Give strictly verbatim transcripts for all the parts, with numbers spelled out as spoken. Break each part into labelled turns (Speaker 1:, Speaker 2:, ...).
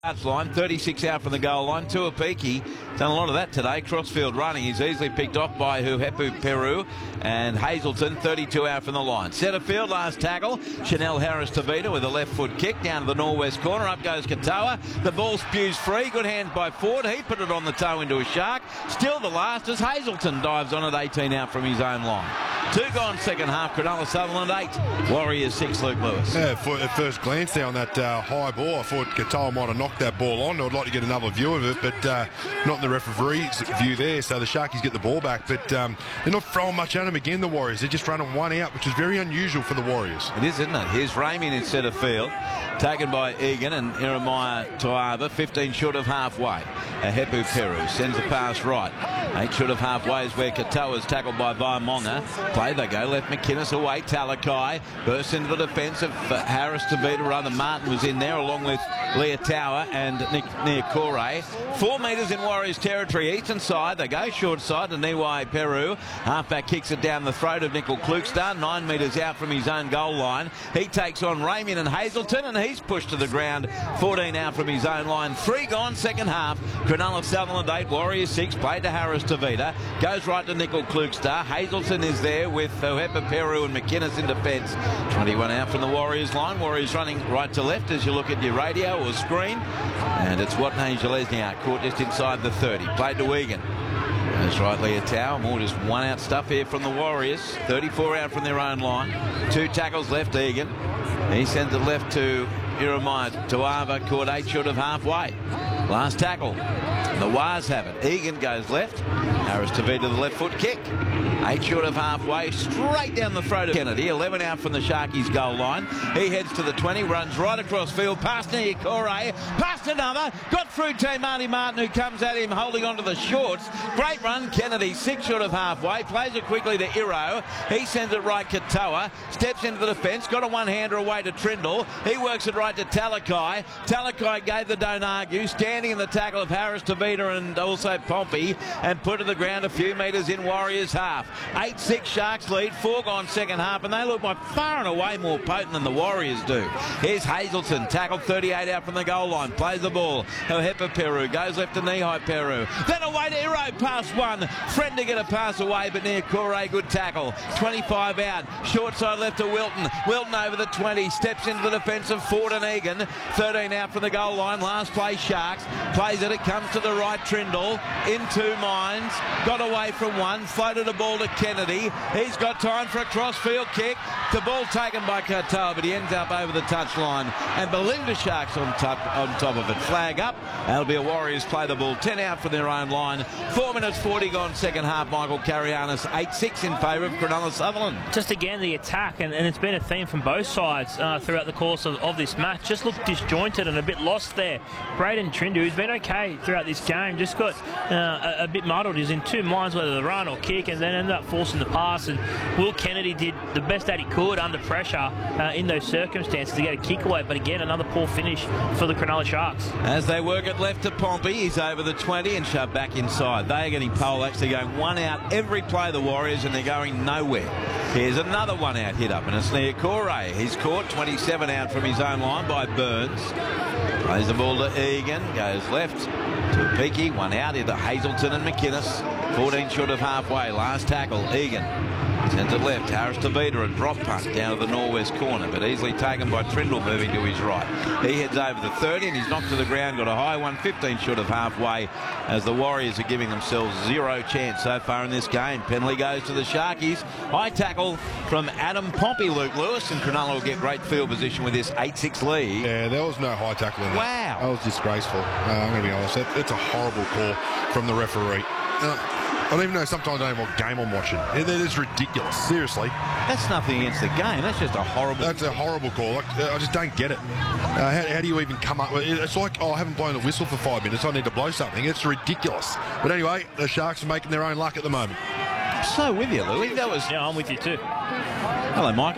Speaker 1: Line, thirty-six out from the goal line. Tuapiki done a lot of that today. Crossfield running. He's easily picked off by Huhepu Peru and Hazelton. thirty-two out from the line. Centre field, last tackle. Chanel Harris Tavita with a left foot kick down to the northwest corner. Up goes Katoa. The ball spews free. Good hands by Ford. He put it on the toe into a shark. Still the last as Hazelton dives on it. eighteen out from his own line. Two gone second half. Cronulla Sutherland eight. Warriors six. Luke Lewis.
Speaker 2: Yeah, for, at first glance there on that uh, high ball, I thought Katoa might have knocked that ball on. I'd like to get another view of it, but uh, not in the referee's view there. So the Sharkies get the ball back, but um, they're not throwing much at them again, the Warriors. They're just running one out, which is very unusual for the Warriors.
Speaker 1: It is, isn't it? Here's Raymond in centre field, taken by Egan and Jeremiah Toava, fifteen short of halfway. Hepu Peru sends a pass right. Eight short of halfway is where Katoa is tackled by Vaimonga. Play they go, left McInnes away. Talakai bursts into the defence of uh, Harris Tavita. Rather, Martin was in there along with Leah Tower and Nick Niakore. Four metres in Warriors territory, eastern side. They go short side to Niwai Peru. Halfback kicks it down the throat of Nickel Klukstar. Nine metres out from his own goal line. He takes on Raymond and Hazelton, and he's pushed to the ground. fourteen out from his own line. Three gone second half. Cronulla Sutherland eight, Warriors six. Played to Harris Tavita. Goes right to Nickel Klukstar. Hazelton is there with Huhepu Peru and McInnes in defence. twenty-one out from the Warriors line. Warriors running right to left as you look at your radio or screen. And it's Watney Jalesniak caught just inside the thirty. Played to Egan. That's right, Leah Tau. More just one out stuff here from the Warriors. thirty-four out from their own line. Two tackles left, Egan. He sends it left to Jeremiah Toava, caught eight short of halfway. Last tackle. The Wars have it. Egan goes left. Harris Tavita the left foot kick. Eight short of halfway, straight down the throat of Kennedy. eleven out from the Sharkies goal line. He heads to the twenty, runs right across field, past Niakore, past another, got through to Marty Martin, who comes at him holding on to the shorts. Great run, Kennedy, six short of halfway, plays it quickly to Iro. He sends it right Katoa, steps into the defence, got a one-hander away to Trindle. He works it right to Talakai. Talakai gave the don't argue, standing in the tackle of Harris Tavita and also Pompey, and put to the ground a few metres in Warriors half. eight six Sharks lead, four gone second half, and they look by far and away more potent than the Warriors do. Here's Hazelton, tackled thirty-eight out from the goal line, plays the ball. Huhepu Peru goes left to Nihai Peru. Then away to Iro, pass one. Friend to get a pass away, but near Corey, good tackle. twenty-five out, short side left to Wilton. Wilton over the twenty, steps into the defence of Ford and Egan. thirteen out from the goal line, last play Sharks. Plays it, it comes to the right, Trindle. In two minds, got away from one, floated a ball to Kennedy. He's got time for a crossfield kick. The ball taken by Katoa, but he ends up over the touchline. And Belinda Sharks on top, on top of it. Flag up. That'll be a Warriors play the ball. ten out from their own line. four minutes forty gone second half. Michael Carianis eight six in favour of Cronulla Sutherland.
Speaker 3: Just again the attack, and, and it's been a theme from both sides uh, throughout the course of, of this match. Just looked disjointed and a bit lost there. Braden Trindu, who's been okay throughout this game, just got uh, a, a bit muddled. He's in two minds whether to run or kick, and then ended up forcing the pass. And Will Kennedy did the best that he could under pressure uh, in those circumstances to get a kick away. But again, another poor finish for the Cronulla Sharks.
Speaker 1: As they work it left to Pompey, he's over the twenty and shoved back inside. They are getting pole actually going one out every play, the Warriors, and they're going nowhere. Here's another one out hit up, and it's Niakore. He's caught twenty-seven out from his own line by Burns. Plays the ball to Egan, goes left to Peaky, one out into Hazelton and McInnes. fourteen short of halfway, last tackle, Egan. Sends it left, Harris Tavita, a drop punt down to the northwest corner, but easily taken by Trindle moving to his right. He heads over the thirty and he's knocked to the ground, got a high one, fifteen short of halfway, as the Warriors are giving themselves zero chance so far in this game. Penalty goes to the Sharkies. High tackle from Adam Pompey, Luke Lewis, and Cronulla will get great field position with this eight six lead.
Speaker 2: Yeah, there was no high tackle in that.
Speaker 1: Wow.
Speaker 2: That was disgraceful. Uh, I'm going to be honest. That, that's a horrible call from the referee. Uh, I don't even know sometimes I don't know what game I'm watching. It, it is ridiculous, seriously.
Speaker 1: That's nothing against the game. That's just a horrible...
Speaker 2: That's a horrible call. Like, I just don't get it. Uh, how, how do you even come up with it? It's like, oh, I haven't blown a whistle for five minutes. I need to blow something. It's ridiculous. But anyway, the Sharks are making their own luck at the moment.
Speaker 1: So with you, Louis. That was...
Speaker 3: Yeah, I'm with you too.
Speaker 1: Hello, Mike.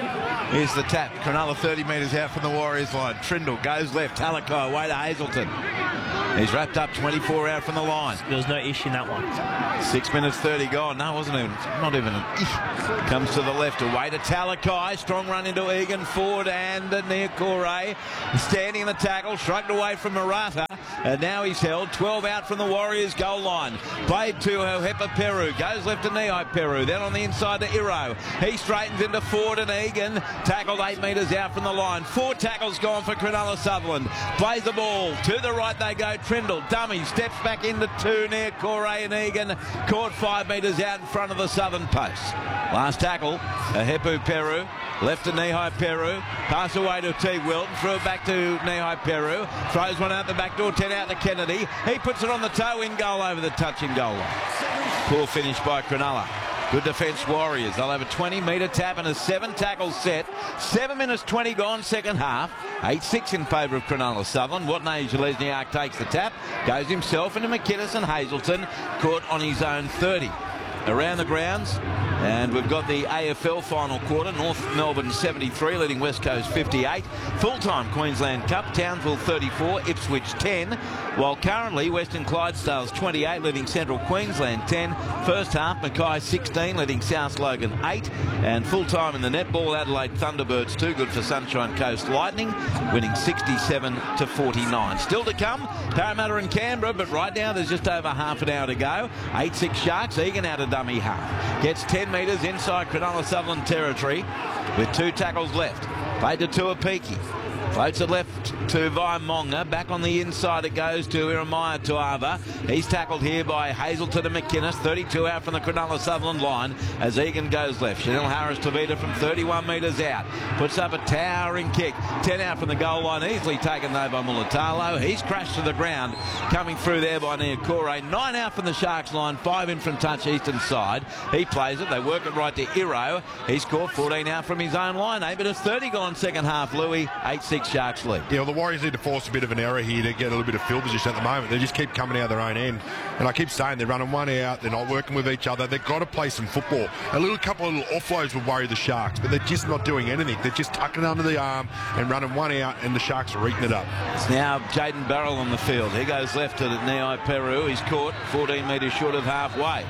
Speaker 1: Here's the tap. Cronulla thirty metres out from the Warriors line. Trindle goes left. Talakai away to Hazelton. He's wrapped up twenty-four out from the line.
Speaker 3: There was no issue in that one.
Speaker 1: Six minutes thirty gone. No, it wasn't even, not even an ish. Comes to the left, away to Talakai. Strong run into Egan, Ford and near Corey. Standing in the tackle, shrugged away from Murata. And now he's held. twelve out from the Warriors goal line. Played to Hepa Peru. Goes left to Nihai Peru. Then on the inside to Iro. He straightens into Ford and Egan. Tackled eight metres out from the line. Four tackles gone for Cronulla Sutherland. Plays the ball. To the right they go. Trindle. Dummy. Steps back into two near Corey and Egan. Caught five metres out in front of the southern post. Last tackle. Hepa Peru. Left to Nihai Peru. Pass away to T. Wilton. Threw it back to Nihai Peru. Throws one out the back door. ten out to Kennedy. He puts it on the toe in goal over the touching goal line. Poor finish by Cronulla. Good defence Warriors. They'll have a twenty metre tap and a seven tackle set. seven minutes twenty gone second half. eight six in favour of Cronulla Sutherland. Watney Lesniak takes the tap. Goes himself into McInnes and Hazelton. Caught on his own thirty. Around the grounds, and we've got the A F L final quarter. North Melbourne seventy-three leading West Coast fifty-eight. Full-time Queensland Cup, Townsville thirty-four, Ipswich ten, while currently Western Clydesdales twenty-eight leading Central Queensland ten. First half Mackay sixteen leading South Logan eight, and full-time in the netball Adelaide Thunderbirds two, good for Sunshine Coast Lightning, winning sixty-seven to forty-nine. Still to come, Parramatta and Canberra, but right now there's just over half an hour to go. eight six Sharks, Egan out of dummy half. Gets ten metres inside Cronulla Sutherland territory with two tackles left. Played to Tuapiki. Floats it left to Vaimonga. Back on the inside it goes to Iremaya Tuava. He's tackled here by Hazelton and McInnes. thirty-two out from the Cronulla Sutherland line as Egan goes left. Chanel Harris-Tavita from thirty-one metres out. Puts up a towering kick. ten out from the goal line. Easily taken though by Mulatalo. He's crashed to the ground. Coming through there by Niokore. nine out from the Sharks line. five in from touch eastern side. He plays it. They work it right to Iro. He's caught fourteen out from his own line. eight minutes thirty gone second half. Louis. eight six Sharks lead.
Speaker 2: Yeah, well, the Warriors need to force a bit of an error here to get a little bit of field position at the moment. They just keep coming out their own end. And I keep saying they're running one out. They're not working with each other. They've got to play some football. A little couple of little offloads would worry the Sharks, but they're just not doing anything. They're just tucking it under the arm and running one out, and the Sharks are eating it up.
Speaker 1: It's now Jaden Barrell on the field. He goes left to Nihai Peru. He's caught fourteen metres short of halfway.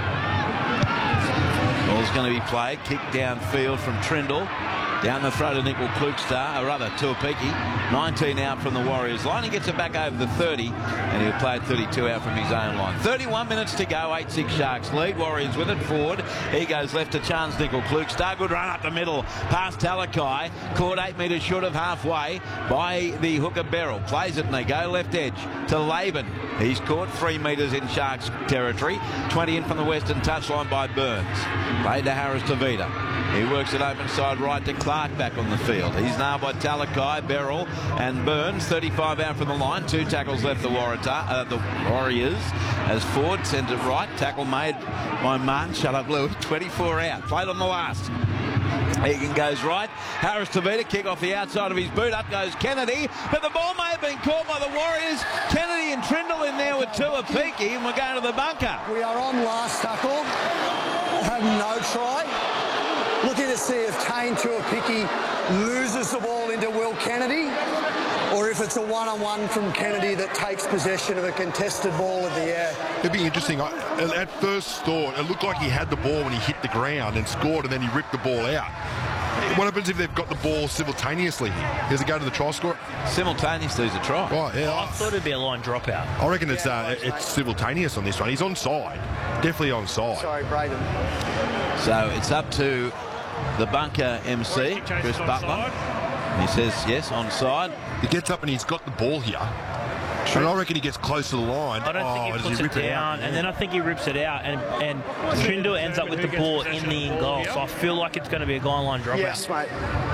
Speaker 1: Ball's going to be played. Kick downfield from Trindle. Down the throat of Nickel Klukstar, or rather Tuapiki. nineteen out from the Warriors line. He gets it back over the thirty, and he'll play thirty-two out from his own line. thirty-one minutes to go. eight six Sharks lead. Warriors with it forward. He goes left to Chance Nickel Klukstar. Good run up the middle. Past Talakai. Caught eight metres short of halfway by the hooker Beryl. Plays it and they go left edge to Laban. He's caught three metres in Sharks territory. twenty in from the western touchline by Burns. Played to Harris-Tavita. He works it open side right to Clark back on the field. He's now by Talakai, Beryl and Burns. thirty-five out from the line. Two tackles left the, Warrata, uh, the Warriors as Ford sends it right. Tackle made by Martin. Shut up, Lou. twenty-four out. Played on the last. Egan goes right. Harris-Tavita kick off the outside of his boot. Up goes Kennedy. But the ball may have been caught by the Warriors. Kennedy and Trindle in there with Tuapiki, and we're going to the bunker.
Speaker 4: We are on last tackle. Have no try. Looking to see if Kane Tuapiki loses the ball into Will Kennedy, or if it's a one-on-one from Kennedy that takes possession of a contested ball in the air.
Speaker 2: It'd be interesting. I, at first thought, it looked like he had the ball when he hit the ground and scored, and then he ripped the ball out. What happens if they've got the ball simultaneously? Does it go to the try scorer?
Speaker 1: Simultaneously is a try.
Speaker 2: Right, yeah.
Speaker 3: I thought it'd be a line dropout.
Speaker 2: I reckon it's uh, it's simultaneous on this one. He's onside. Definitely onside.
Speaker 4: Sorry, Braden.
Speaker 1: So it's up to the bunker M C, Chris Butler. He says yes, onside.
Speaker 2: He gets up and he's got the ball here. And I reckon he gets close to the line.
Speaker 3: I don't
Speaker 2: oh,
Speaker 3: think he puts
Speaker 2: he
Speaker 3: it down,
Speaker 2: it
Speaker 3: and then I think he rips it out, and and Trindle ends up with the ball in the in goal. So I feel like it's going to be a guy line dropout.
Speaker 4: Yes, mate.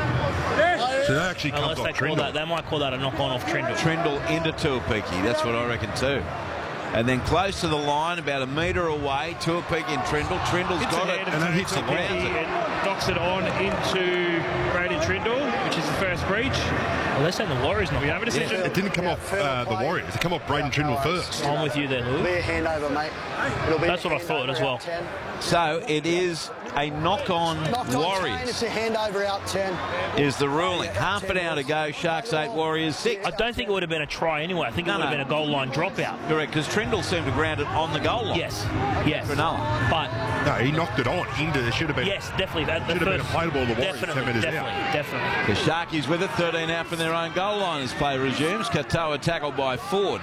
Speaker 2: So that actually comes
Speaker 3: Unless
Speaker 2: off
Speaker 3: they call
Speaker 2: Trindle.
Speaker 3: that, they might call that a knock on off Trindle.
Speaker 1: Trindle into Tuapiki. That's what I reckon too. And then close to the line, about a metre away, Tuapiki and Trindle. Trindle's
Speaker 5: Hits
Speaker 1: got
Speaker 5: ahead
Speaker 1: it.
Speaker 5: of
Speaker 2: And that
Speaker 5: Tony
Speaker 2: hits the
Speaker 5: Tuapiki
Speaker 1: ground.
Speaker 5: and knocks it on into Brady Trindle, which is the first breach.
Speaker 3: Well, they're saying the Warriors not.
Speaker 5: We have a decision.
Speaker 2: It didn't come off uh, the Warriors. It came off Braden Trindle first.
Speaker 3: I'm with you there, Lou.
Speaker 4: Be a handover, mate. It'll be
Speaker 3: That's
Speaker 4: a
Speaker 3: what I thought
Speaker 4: handover
Speaker 3: as well.
Speaker 4: out ten.
Speaker 1: So it is a knock-on
Speaker 4: Knocked on
Speaker 1: Warriors.
Speaker 4: Kane, it's a handover out ten.
Speaker 1: Is the ruling. Half an hour to go. Sharks eight, Warriors six.
Speaker 3: I don't think it would have been a try anyway. I think it
Speaker 1: No,
Speaker 3: would have
Speaker 1: no.
Speaker 3: been a goal line dropout.
Speaker 1: Correct, because Trindle seemed to ground it on the goal line.
Speaker 3: Yes, yes.
Speaker 1: Cronulla.
Speaker 3: But
Speaker 2: No, he knocked it on into. It should have been.
Speaker 3: yes, definitely. That, the
Speaker 2: Should have been a
Speaker 3: first-
Speaker 2: play ball to the Warriors
Speaker 3: definitely,
Speaker 2: ten metres
Speaker 3: definitely,
Speaker 2: out.
Speaker 3: definitely.
Speaker 1: The Sharkies with it, thirteen out from their own goal line as play resumes. Katoa tackled by Ford.